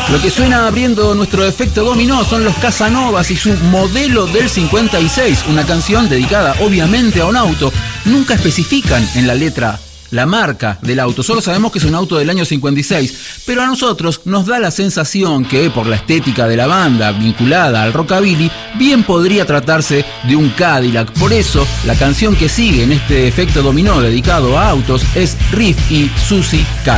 Lo que suena abriendo nuestro efecto dominó son los Casanovas y su Modelo del 56, una canción dedicada obviamente a un auto. Nunca especifican en la letra la marca del auto, solo sabemos que es un auto del año 56, pero a nosotros nos da la sensación que por la estética de la banda vinculada al rockabilly, bien podría tratarse de un Cadillac. Por eso, la canción que sigue en este efecto dominó dedicado a autos es Riff y Susie Cadillac.